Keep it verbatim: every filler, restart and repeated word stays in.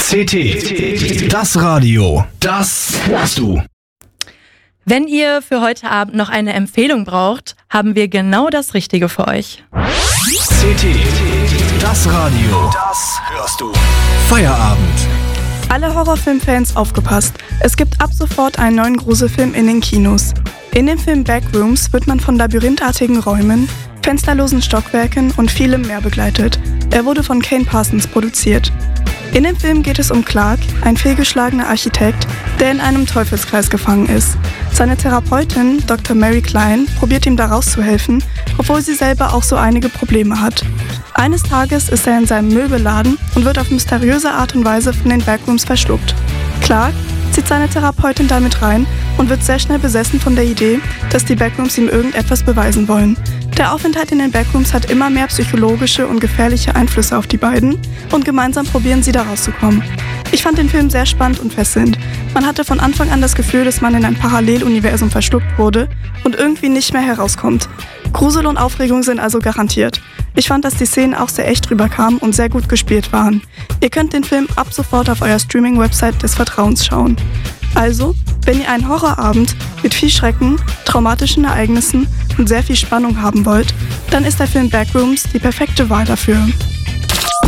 C T, das Radio, das hörst du. Wenn ihr für heute Abend noch eine Empfehlung braucht, haben wir genau das Richtige für euch. C T, das Radio, das hörst du. Feierabend. Alle Horrorfilmfans aufgepasst. Es gibt ab sofort einen neuen Gruselfilm in den Kinos. In dem Film Backrooms wird man von labyrinthartigen Räumen, fensterlosen Stockwerken und vielem mehr begleitet. Er wurde von Kane Parsons produziert. In dem Film geht es um Clark, ein fehlgeschlagener Architekt, der in einem Teufelskreis gefangen ist. Seine Therapeutin, Doktor Mary Klein, probiert ihm da rauszuhelfen, obwohl sie selber auch so einige Probleme hat. Eines Tages ist er in seinem Möbelladen und wird auf mysteriöse Art und Weise von den Backrooms verschluckt. Clark zieht seine Therapeutin damit rein und wird sehr schnell besessen von der Idee, dass die Backrooms ihm irgendetwas beweisen wollen. Der Aufenthalt in den Backrooms hat immer mehr psychologische und gefährliche Einflüsse auf die beiden und gemeinsam probieren sie da rauszukommen. Ich fand den Film sehr spannend und fesselnd. Man hatte von Anfang an das Gefühl, dass man in ein Paralleluniversum verschluckt wurde und irgendwie nicht mehr herauskommt. Grusel und Aufregung sind also garantiert. Ich fand, dass die Szenen auch sehr echt rüberkamen und sehr gut gespielt waren. Ihr könnt den Film ab sofort auf eurer Streaming-Website des Vertrauens schauen. Also, wenn ihr einen Horrorabend mit viel Schrecken, traumatischen Ereignissen und sehr viel Spannung haben wollt, dann ist der Film Backrooms die perfekte Wahl dafür.